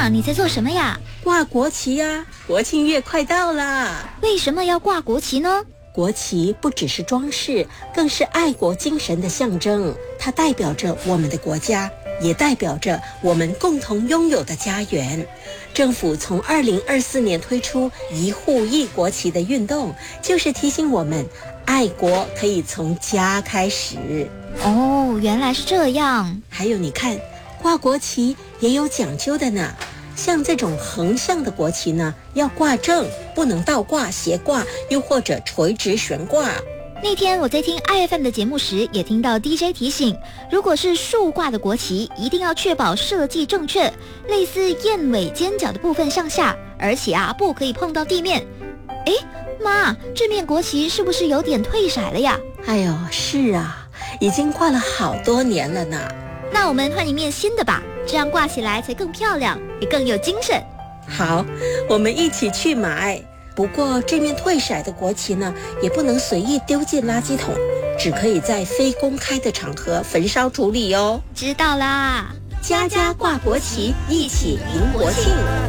妈，你在做什么呀？ 挂国旗呀，国庆月快到啦！ 为什么要挂国旗呢？ 国旗不只是装饰，更是爱国精神的象征。它代表着我们的国家，也代表着我们共同拥有的家园。政府从2024年推出一户一国旗的运动，就是提醒我们，爱国可以从家开始。 哦，原来是这样。 还有你看，挂国旗也有讲究的呢。像这种横向的国旗呢，要挂正，不能倒挂、斜挂，又或者垂直悬挂。 那天我在听 IFM 的节目时，也听到 DJ 提醒，如果是竖挂的国旗，一定要确保设计正确，类似燕尾尖角的部分向下，而且不可以碰到地面。诶，妈，这面国旗是不是有点褪色了呀？ 哎呦，是啊，已经挂了好多年了呢。 那我们换一面新的吧，这样挂起来才更漂亮，也更有精神。 好，我们一起去买。不过这面褪色的国旗呢，也不能随意丢进垃圾桶，只可以在非公开的场合焚烧处理哦。 知道啦， 家家挂国旗，一起迎国庆。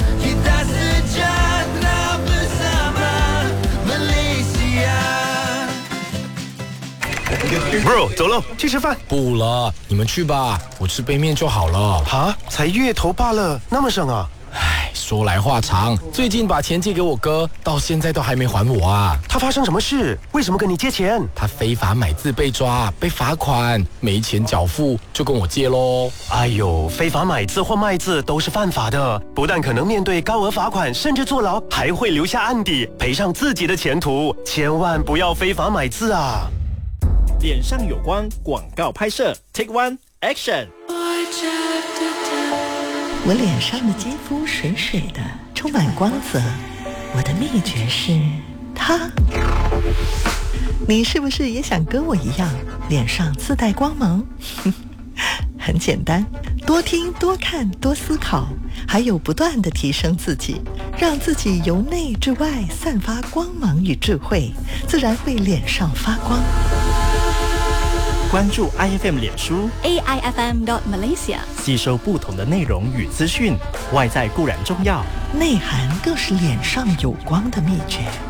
Bro， 走喽，去吃饭。 不了，你们去吧，我吃杯面就好了。 哈，才月头罢了，那么省啊！ 唉，说来话长，最近把钱借给我哥，到现在都还没还我啊。 他发生什么事？为什么跟你借钱？ 他非法买字被抓，被罚款，没钱缴付，就跟我借咯。 哎呦，非法买字或卖字都是犯法的，不但可能面对高额罚款，甚至坐牢，还会留下案底，赔上自己的前途。千万不要非法买字啊！ 脸上有光广告拍摄 Take One Action。 我脸上的肌肤水水的，充满光泽。我的秘诀是它。你是不是也想跟我一样，脸上自带光芒？很简单，多听多看多思考，还有不断地提升自己，让自己由内至外散发光芒与智慧，自然会脸上发光。 关注 IFM 脸书 AIFM.Malaysia， 吸收不同的内容与资讯。外在固然重要， 内涵更是脸上有光的秘诀。